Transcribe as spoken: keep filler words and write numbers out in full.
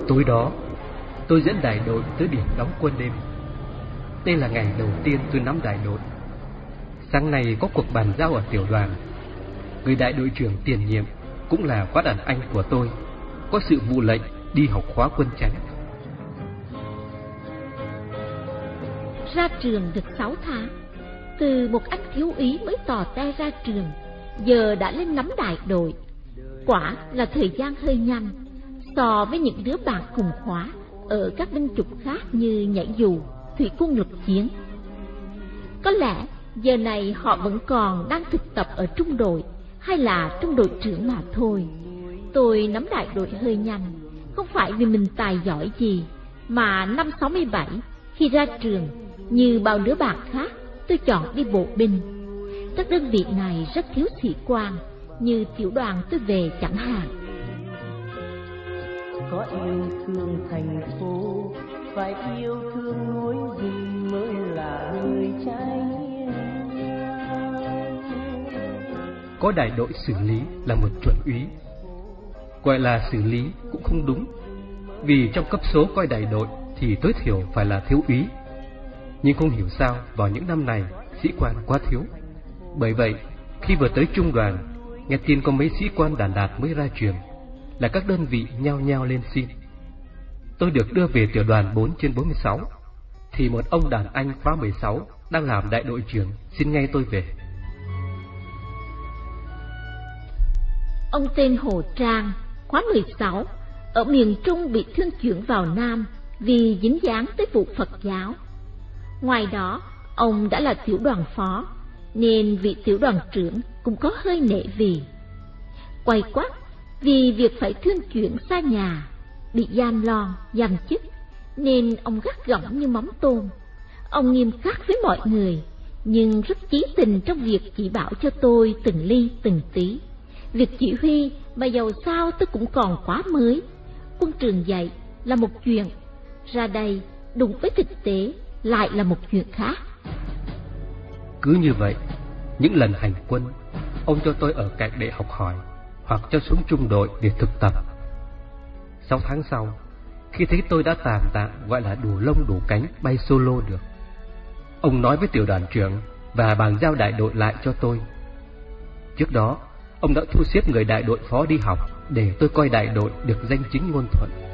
Tối đó, tôi dẫn đại đội tới điểm đóng quân đêm. Đây là ngày đầu tiên tôi nắm đại đội. Sáng nay có cuộc bàn giao ở tiểu đoàn. Người đại đội trưởng tiền nhiệm cũng là khóa đàn anh của tôi có sự vụ lệnh đi học khóa quân chánh. Ra trường được sáu tháng, từ một anh thiếu úy mới tò te ra trường, giờ đã lên nắm đại đội. Quả là thời gian hơi nhanh so với những đứa bạn cùng khóa ở các binh chủng khác như nhảy dù, thủy quân lục chiến. Có lẽ giờ này họ vẫn còn đang thực tập ở trung đội hay là trung đội trưởng mà thôi. Tôi nắm đại đội hơi nhanh, không phải vì mình tài giỏi gì, mà năm sáu mươi bảy khi ra trường, như bao đứa bạn khác, tôi chọn đi bộ binh. Các đơn vị này rất thiếu sĩ quan, như tiểu đoàn tôi về chẳng hạn. Có yêu thương thành phố, phải yêu thương núi rừng mới là người trai. Có đại đội xử lý là một chuẩn úy. Gọi là xử lý cũng không đúng, vì trong cấp số coi đại đội thì tối thiểu phải là thiếu úy. Nhưng không hiểu sao vào những năm này sĩ quan quá thiếu. Bởi vậy khi vừa tới trung đoàn, nghe tin có mấy sĩ quan đàn đạt mới ra trường, là các đơn vị nhao nhao lên xin. Tôi được đưa về tiểu đoàn bốn trên bốn mươi sáu, thì một ông đàn anh khóa mười sáu đang làm đại đội trưởng xin ngay tôi về. Ông tên Hồ Trang, khóa mười sáu, ở miền Trung bị thương chuyển vào Nam vì dính dáng tới vụ Phật giáo. Ngoài đó, ông đã là tiểu đoàn phó, nên vị tiểu đoàn trưởng cũng có hơi nể vì. Quay quắt vì việc phải thương chuyển xa nhà, bị giam lon, giam chức, nên ông gắt gỏng như mắm tôm. Ông nghiêm khắc với mọi người, nhưng rất chí tình trong việc chỉ bảo cho tôi từng ly từng tí. Việc chỉ huy mà dầu sao tôi cũng còn quá mới. Quân trường dạy là một chuyện, ra đây đụng với thực tế lại là một chuyện khác. Cứ như vậy, những lần hành quân, ông cho tôi ở cạnh để học hỏi, hoặc cho xuống trung đội để thực tập. Sáu tháng sau, khi thấy tôi đã tàn tạ gọi là đủ lông đủ cánh bay solo được, ông nói với tiểu đoàn trưởng và bàn giao đại đội lại cho tôi. Trước đó, ông đã thu xếp người đại đội phó đi học để tôi coi đại đội được danh chính ngôn thuận.